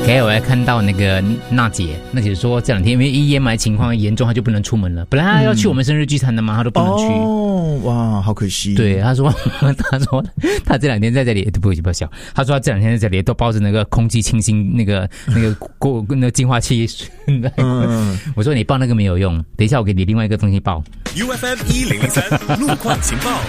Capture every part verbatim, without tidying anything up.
OK， 我还看到那个娜姐，娜姐说这两天因为烟霾情况严重，她就不能出门了。本来她要去我们生日聚餐的嘛，她都不能去。 哦，哇，好可惜。 对，她说，她说她这两天在这里，不不笑。她说她这两天在这里都抱着那个空气清新那个那个过那个净化器。嗯，我说你抱那个没有用，等一下我给你另外一个东西抱。 U F M 一零零三路况情报。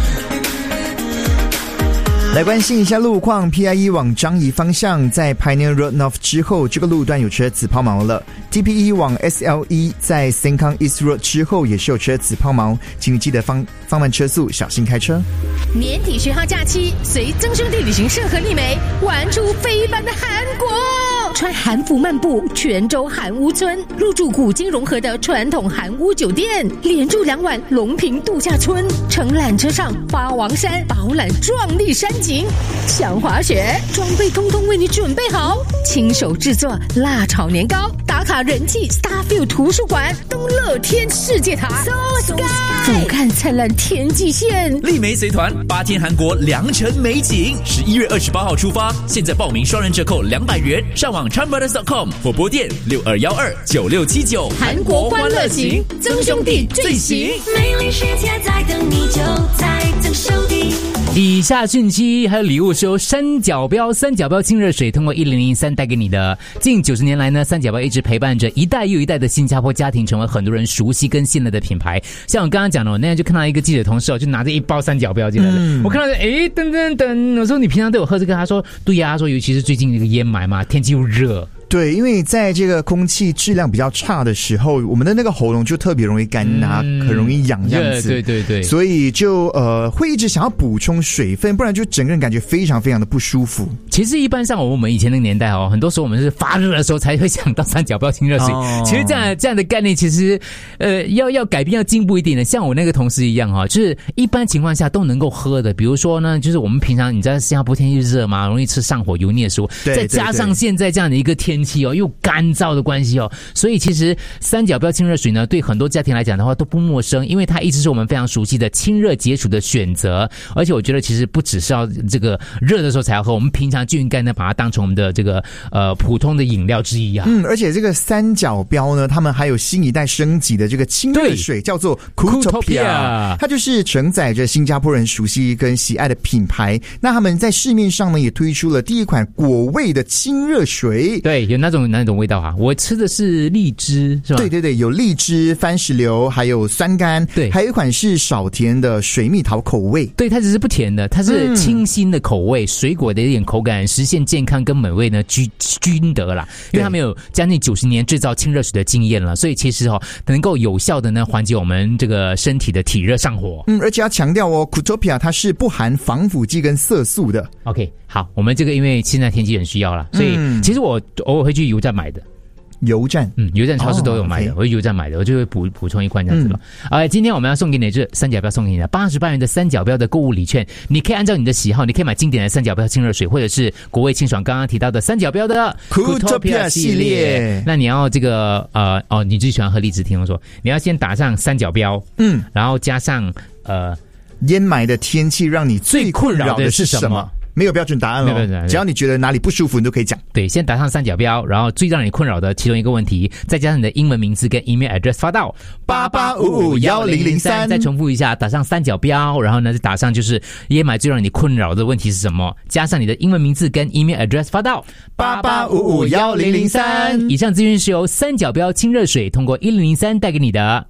来关心一下路况 ，P I E 往樟宜方向，在 Pioneer Road North 之后，这个路段有车子抛锚了。T P E 往 S L E 在 Sengkang East Road 之后也是有车子抛锚，请你记得放放慢车速，小心开车。 年底十号假期，随曾兄弟旅行社和丽梅玩出非凡的韩国，穿韩服漫步泉州韩屋村，入住古今融合的传统韩屋酒店，连住两晚龙平度假村，乘缆车上花王山饱览壮丽山景。想滑雪，装备通通为你准备好，亲手制作辣炒年糕，打卡人气 Starfield 图书馆，东乐天世界塔 So Sky， 俯瞰灿烂天际线。 丽梅随团八天韩国良辰美景，十一月二十八号出发，现在报名双人折扣两百元，上网 chan brothers dot com 或拨电六二幺二九六七九。 韩国欢乐行，曾兄弟最行， 美丽世界在等你，就在曾兄弟。 以下讯息还有礼物是由三角标三角标清热水通过一零零三带给你的。近九十年来呢，三角标一直陪伴着一代又一代的新加坡家庭，成为很多人熟悉跟信赖的品牌。像我刚刚讲的，我那天就看到一个记者同事哦，就拿着一包三角标进来了。嗯、我看到诶，噔噔噔，我说你平常都有喝这个？他说对呀、啊，他说尤其是最近这个烟霾嘛，天气又热。 对，因为在这个空气质量比较差的时候，我们的那个喉咙就特别容易干啊，嗯、很容易痒这样子。 对对对， 所以就呃会一直想要补充水分，不然就整个人感觉非常非常的不舒服。 其实一般上我们以前那个年代哦，很多时候我们是发热的时候才会想到三角标清热水。哦、其实这样这样的概念，其实呃要要改变要进步一点的。像我那个同事一样哈、哦，就是一般情况下都能够喝的。比如说呢，就是我们平常你知道新加坡天气热嘛，容易吃上火油腻的食物，再加上现在这样的一个天气哦，又干燥的关系哦，所以其实三角标清热水呢，对很多家庭来讲的话都不陌生，因为它一直是我们非常熟悉的清热解暑的选择。而且我觉得其实不只是要这个热的时候才要喝，我们平常就应该呢把它当成我们的这个呃普通的饮料之一啊。 嗯，而且这个三角标呢，他们还有新一代升级的这个清热水，叫做 Cootopia， 它就是承载着新加坡人熟悉跟喜爱的品牌。那他们在市面上呢也推出了第一款果味的清热水， 对，有那种那种味道哈。我吃的是荔枝，是吧？ 对对对，有荔枝、番石榴，还有酸柑，对，还有一款是少甜的水蜜桃口味。 对，它只是不甜的，它是清新的口味，嗯、水果的一点口感，实现健康跟美味呢均均得啦。因为他们有将近九十年制造清热水的经验了，所以其实哦能够有效的呢缓解我们这个身体的体热上火。 嗯，而且要强调哦 ，Cootopia 它是不含防腐剂跟色素的。 OK， 好，我们这个因为现在天气很需要了，所以其实我偶尔会去油站买的。 油站， 嗯，油站超市都有卖的，哦 okay、我去油站买的，我就会补补充一罐这样子了。嗯、今天我们要送给你这三角标送给你的八十八元的三角标的购物礼券，你可以按照你的喜好，你可以买经典的三角标清热水，或者是国味清爽刚刚提到的三角标的 Cootopia 系列。 那你要这个呃哦，你最喜欢喝荔枝，听我说，你要先打上三角标，嗯，然后加上呃烟霾的天气让你最困扰的是什么？没有标准答案了，只要你觉得哪里不舒服，你都可以讲。 对，先打上三角标，然后最让你困扰的其中一个问题，再加上你的英文名字跟 email address 发到八八五五一零零三。 再重复一下，打上三角标，然后呢再打上就是烟霾最让你困扰的问题是什么，加上你的英文名字跟 email address 发到八八五五一零零三。 以上资讯是由三角标清热水通过一零零三带给你的。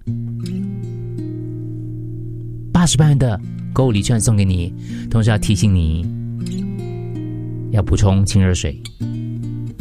八十八元的购物礼券送给你，同时要提醒你要补充清热水。